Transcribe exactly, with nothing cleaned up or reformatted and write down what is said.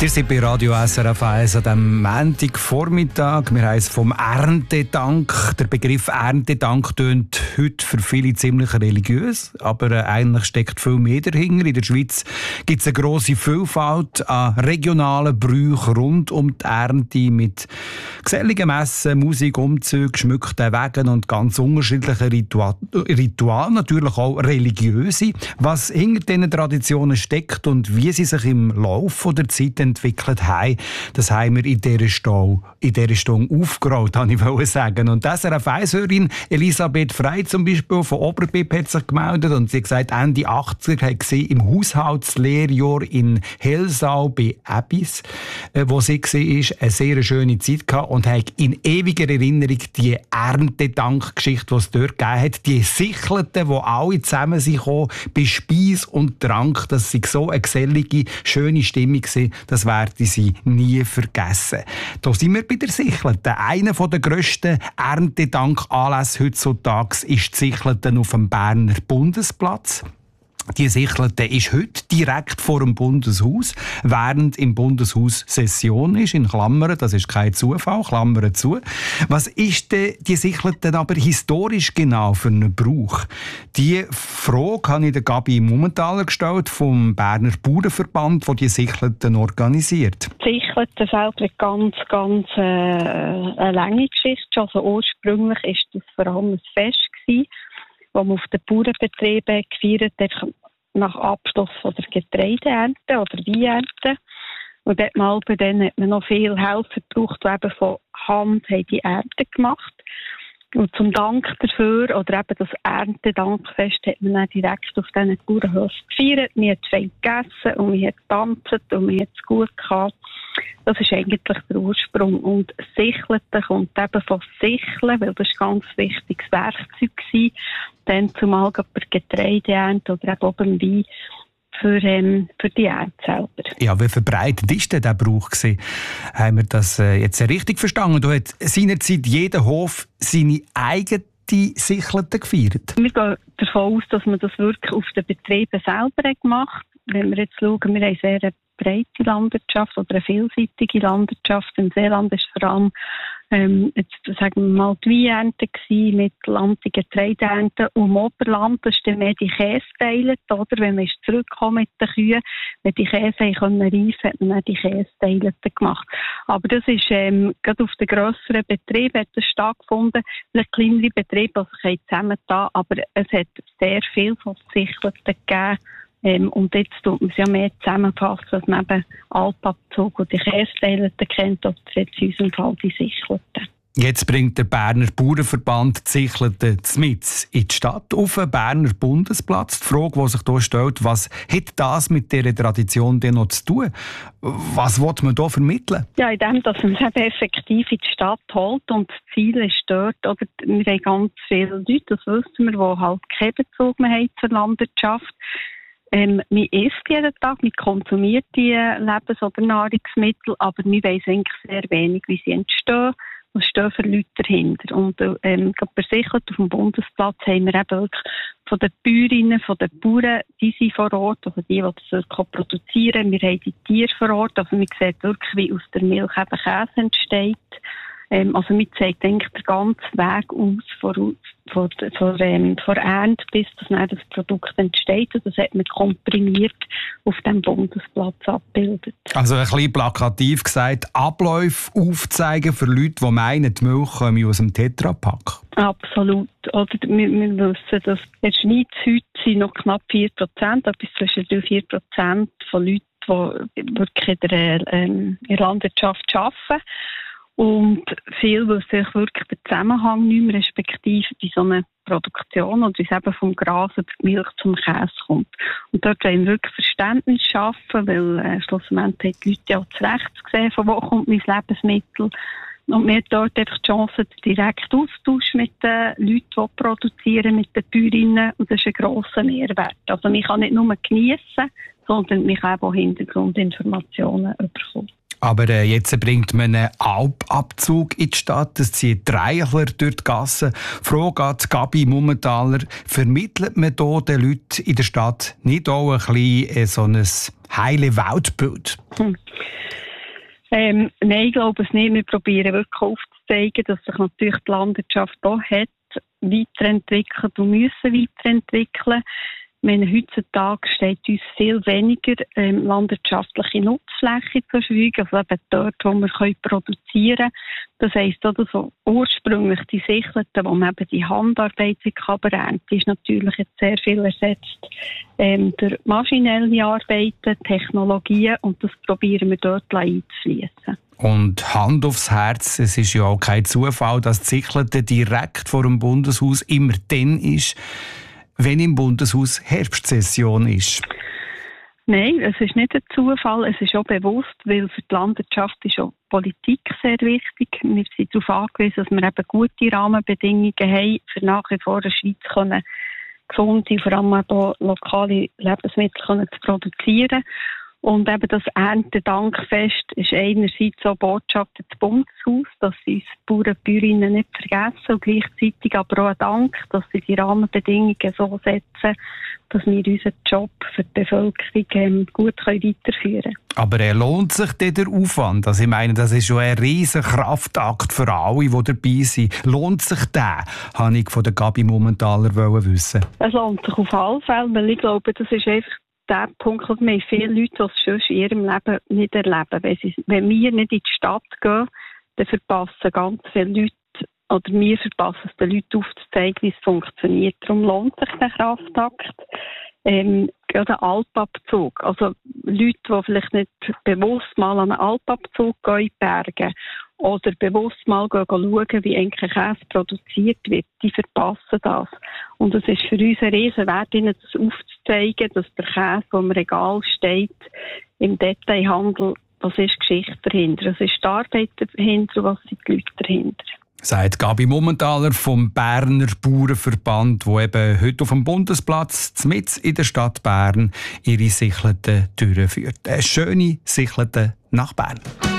Ihr seid bei Radio S R F eins an diesem Montagvormittag. Wir haben es vom Erntedank. Der Begriff Erntedank tönt heute für viele ziemlich religiös, aber äh, eigentlich steckt viel mehr dahinter. In der Schweiz gibt es eine grosse Vielfalt an regionalen Brüchen rund um die Ernte mit geselligen Messen, Musik, Umzügen, geschmückten Wegen und ganz unterschiedlichen Ritual Ritualen, natürlich auch religiöse. Was hinter diesen Traditionen steckt und wie sie sich im Laufe der Zeit entwickelt haben, das haben wir in dieser Stunde, in dieser Stunde aufgerollt, wollte ich sagen. Und das S R F eins-Hörerin Elisabeth Frey zum Beispiel von Oberbib hat sich gemeldet und sie hat gesagt, Ende achtziger hat sie im Haushaltslehrjahr in Helsau bei Ebis, wo sie war, eine sehr schöne Zeit gehabt und hat in ewiger Erinnerung die Erntedankgeschichte, die es dort gegeben hat, die Sichelten, wo alle zusammen sind bei Speis und Trank, das war so eine gesellige, schöne Stimmung gewesen, das werden sie nie vergessen. Da sind wir bei der Sichelten. Einer der grössten Erntedankanlässe heutzutage ist die Sichelten auf dem Berner Bundesplatz. Die Sichelten ist heute direkt vor dem Bundeshaus, während im Bundeshaus Session ist, in Klammern, das ist kein Zufall, Klammern zu. Was ist denn die Sichelten aber historisch genau für einen Brauch? Die Frage habe ich der Gabi Mumenthaler gestellt, vom Berner Bauernverband, der die Sichelten organisiert. Die Sichelten selber ganz, ganz äh, eine lange Geschichte. Also ursprünglich war das vor allem ein Fest gewesen, wo man auf den Bauernbetrieben gefeiert hat, nach Abschluss von der Getreideernte oder Weinernte. Und dort mal bei denen hat man noch viel Helfer gebraucht, die eben von Hand haben die Ernte gemacht. Und zum Dank dafür, oder eben das Erntedankfest, hat man dann direkt auf diesen Bauernhöfen gefeiert. Man hat fein gegessen und man hat getanzt und man hat es gut gehabt. Das ist eigentlich der Ursprung. Und Sichelten kommt eben von Sicheln, weil das ein ganz wichtiges Werkzeug war. Dann zumal bei Getreideernte oder eben beim Wein für, ähm, für die Ernte selber. Ja, wie verbreitet war denn dieser Brauch gewesen? Haben wir das äh, jetzt richtig verstanden? Da hat seinerzeit jeder Hof seine eigene Sichelten gefeiert? Wir gehen davon aus, dass man das wirklich auf den Betrieben selber gemacht hat. Wenn wir jetzt schauen, wir haben sehr eine breite Landwirtschaft oder eine vielseitige Landwirtschaft. Im Seeland ist vor allem ähm, jetzt, sagen wir mal, die Weinernte gewesen, Mittelland die Getreideernte und im Oberland das ist dann mehr die Kästeile, oder? Wenn man zurückkommt mit den Kühen, wenn die Käse reifen konnten, hat man dann die Kästeile gemacht. Aber das ist ähm, gerade auf den grösseren Betrieben hat das stattgefunden. Vielleicht kleinere Betriebe, die sich zusammengetan, aber es hat sehr viel von Sichelten gegeben. Ähm, und jetzt tut man es ja mehr zusammenfassen, dass man eben Alpabzug und die Kästeile kennt, oder jetzt in unserem Fall die Sichelten. Jetzt bringt der Berner Bauernverband die Sichelten mit in die Stadt auf den Berner Bundesplatz. Die Frage, die sich hier stellt, was hat das mit dieser Tradition denn noch zu tun? Was will man hier vermitteln? Ja, in dem, dass man es eben effektiv in die Stadt holt und das Ziel ist dort, oder wir haben ganz viele Leute, das wissen wir, die halt keinen Bezug mehr haben zur Landwirtschaft. Ähm, man isst jeden Tag, man konsumiert die Lebens- oder Nahrungsmittel, aber man weiss eigentlich sehr wenig, wie sie entstehen. Was stehen für Leute dahinter? Und ähm, bei Sichelt auf dem Bundesplatz haben wir eben wirklich von den Bäuerinnen, von den Bauern, die sind vor Ort, also die, die das wirklich produzieren. Wir haben die Tiere vor Ort, also man sieht wirklich, wie aus der Milch eben Käse entsteht. Ähm, also man zeigt eigentlich den ganzen Weg aus, von, von, von, ähm, von Ernte bis dass dann das Produkt entsteht. Und das hat man komprimiert auf dem Bundesplatz abgebildet. Also ein bisschen plakativ gesagt, Abläufe aufzeigen für Leute, die meinen, die Milch komme aus dem Tetrapack. Absolut. Oder wir, wir wissen, dass in der Schweiz heute sind noch knapp vier Prozent, etwas zwischen drei und vier Prozent von Leuten, die wirklich in der, ähm, in der Landwirtschaft arbeiten. Und viel wissen wirklich den Zusammenhang nicht mehr, respektive bei so einer Produktion oder wie es eben vom Gras über die Milch zum Käse kommt. Und dort wollen wir wirklich Verständnis schaffen, weil äh, schlussendlich haben die Leute ja auch zu Recht gesehen, von wo kommt mein Lebensmittel. Und wir haben dort einfach die Chance, direkt Austausch mit den Leuten, die produzieren, mit den Bäuerinnen. Und das ist ein grosser Mehrwert. Also man kann nicht nur geniessen, sondern man kann auch Hintergrundinformationen bekommen. Aber äh, jetzt bringt man einen Alpabzug in die Stadt, es zieht Reichler durch die Gassen. Frage an Gabi Mumenthaler, vermittelt man hier den Leuten in der Stadt nicht auch ein bisschen äh, so ein heile Weltbild? Hm. Ähm, nein, ich glaube es nicht. Wir probieren wirklich aufzuzeigen, dass sich natürlich die Landwirtschaft auch hat weiterentwickelt und müssen weiterentwickeln. Ich meine, heutzutage steht uns viel weniger ähm, landwirtschaftliche Nutzfläche zur Verfügung, also eben dort, wo wir können produzieren können. Das heisst auch, dass so ursprünglich die Sichelten, wo man eben die Handarbeit ernten, ist natürlich jetzt sehr viel ersetzt ähm, durch maschinelle Arbeiten, Technologien, und das probieren wir dort einzufließen. Und Hand aufs Herz, es ist ja auch kein Zufall, dass die Sichelten direkt vor dem Bundeshaus immer dann ist, wenn im Bundeshaus Herbstsession ist. Nein, es ist nicht ein Zufall, es ist auch bewusst, weil für die Landwirtschaft ist auch Politik sehr wichtig. Wir sind darauf angewiesen, dass wir eben gute Rahmenbedingungen haben, für nach wie vor in der Schweiz können gesund sein, vor allem auch lokale Lebensmittel können zu produzieren. Und eben das Erntedankfest ist einerseits auch Botschaft des Bundeshaus, dass sie uns Bauern und Bäuerinnen nicht vergessen, und gleichzeitig aber auch ein Dank, dass sie die Rahmenbedingungen so setzen, dass wir unseren Job für die Bevölkerung ähm, gut weiterführen können. Aber er lohnt sich denn der Aufwand? Also ich meine, das ist schon ein riesen Kraftakt für alle, die dabei sind. Lohnt sich der? Habe ich von der Gabi Mumenthaler wissen. Es lohnt sich auf alle Fälle, weil ich glaube, das ist einfach der Punkt, dass wir viele Leute, die es sonst in ihrem Leben nicht erleben. Wenn, sie, wenn wir nicht in die Stadt gehen, dann verpassen ganz viele Leute, oder wir verpassen es den Leuten aufzuzeigen, wie es funktioniert. Darum lohnt sich der Kraftakt. Ähm, gerade ein Alpabzug. Also Leute, die vielleicht nicht bewusst mal an einen Alpabzug gehen in die Berge oder bewusst mal gehen, schauen, wie eigentlich Käse produziert wird, die verpassen das. Und es ist für uns ein riesen Wert, ihnen das aufzuzeigen, dass der Käse, der im Regal steht, im Detailhandel, das ist Geschichte dahinter. Es ist die Arbeit dahinter, was sind die Leute dahinter. Sagt Gabi Mumenthaler vom Berner Bauernverband, der eben heute auf dem Bundesplatz mitten in der Stadt Bern ihre Sichelten durchführt. Eine schöne Sichelten nach Bern.